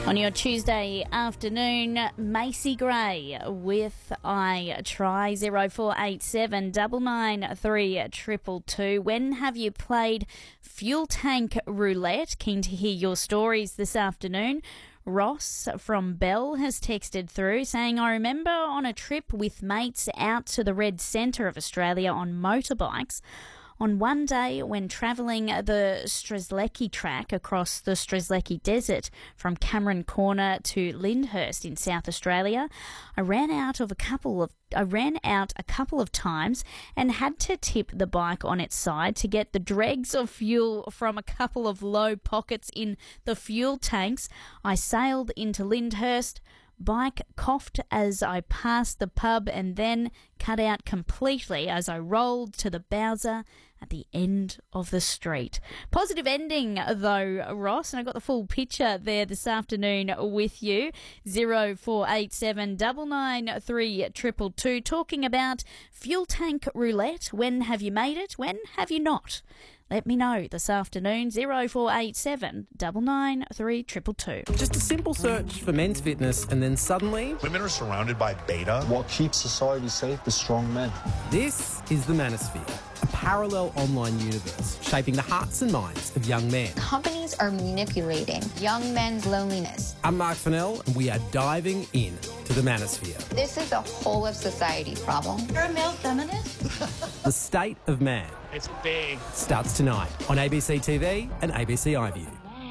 On your Tuesday afternoon, Macy Gray with I Try 0487 993 222. When have you played fuel tank roulette? Keen to hear your stories this afternoon. Ross from Bell has texted through saying, I remember on a trip with mates out to the Red Centre of Australia on motorbikes. On one day when travelling the Strzelecki track across the Strzelecki Desert from Cameron Corner to Lyndhurst in South Australia, I ran out a couple of times and had to tip the bike on its side to get the dregs of fuel from a couple of low pockets in the fuel tanks. I sailed into Lyndhurst. Bike coughed as I passed the pub and then cut out completely as I rolled to the Bowser at the end of the street. Positive ending though, Ross, and I got the full picture there this afternoon with you. 0487 993 222, talking about fuel tank roulette. When have you made it? When have you not? Let me know this afternoon, 0487 993 222. Just a simple search for men's fitness and then suddenly women are surrounded by beta. What keeps society safe is strong men. This is the Manosphere, a parallel online universe shaping the hearts and minds of young men. Companies are manipulating young men's loneliness. I'm Mark Fennell and we are diving in to the Manosphere. This is a whole of society problem. You're a male feminist? The State of Man. It's big. Starts tonight on ABC TV and ABC iView.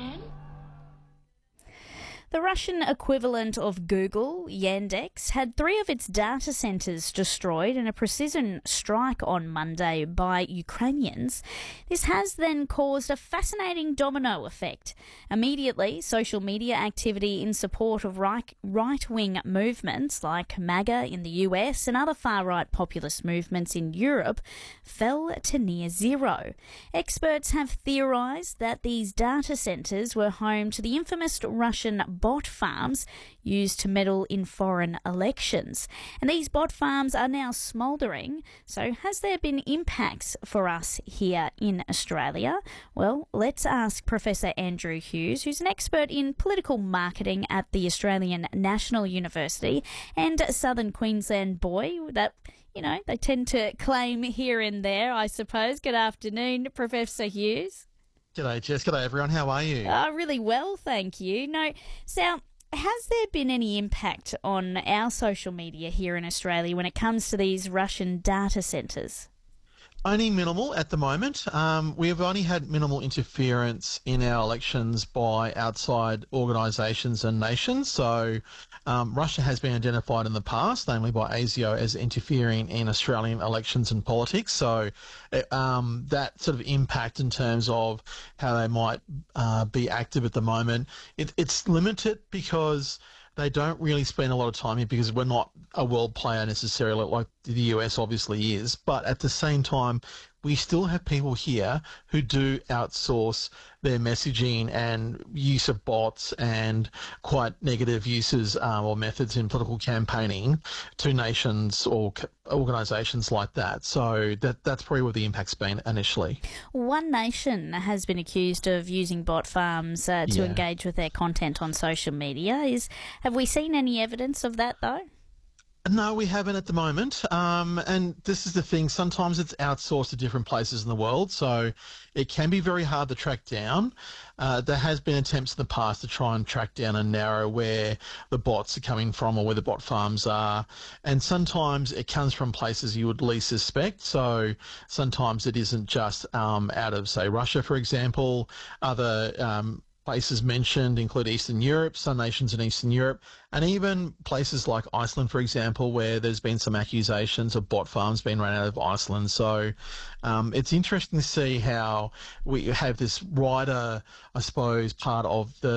The Russian equivalent of Google, Yandex, had 3 of its data centres destroyed in a precision strike on Monday by Ukrainians. This has then caused a fascinating domino effect. Immediately, social media activity in support of right-wing movements like MAGA in the US and other far-right populist movements in Europe fell to near zero. Experts have theorised that these data centres were home to the infamous Russian bot farms used to meddle in foreign elections. And these bot farms are now smouldering. So has there been impacts for us here in Australia? Well, let's ask Professor Andrew Hughes, who's an expert in political marketing at the Australian National University and Southern Queensland boy that, you know, they tend to claim here and there, I suppose. Good afternoon, Professor Hughes. G'day, Jess. G'day, everyone. How are you? Really well, thank you. No, Sal, has there been any impact on our social media here in Australia when it comes to these Russian data centres? Only minimal at the moment. We have only had minimal interference in our elections by outside organisations and nations. So Russia has been identified in the past, namely by ASIO, as interfering in Australian elections and politics. So that sort of impact in terms of how they might be active at the moment, it's limited because they don't really spend a lot of time here because we're not a world player necessarily like the US obviously is. But at the same time, we still have people here who do outsource their messaging and use of bots and quite negative uses or methods in political campaigning to nations or organisations like that. So that's probably where the impact's been initially. One Nation has been accused of using bot farms to engage with their content on social media. Have we seen any evidence of that though? No, we haven't at the moment. And this is the thing. Sometimes it's outsourced to different places in the world, so it can be very hard to track down. There has been attempts in the past to try and track down and narrow where the bots are coming from or where the bot farms are. And sometimes it comes from places you would least suspect. So sometimes it isn't just out of, say, Russia, for example. Other places mentioned include Eastern Europe, some nations in Eastern Europe, and even places like Iceland, for example, where there's been some accusations of bot farms being run out of Iceland. So it's interesting to see how we have this wider, I suppose, part of the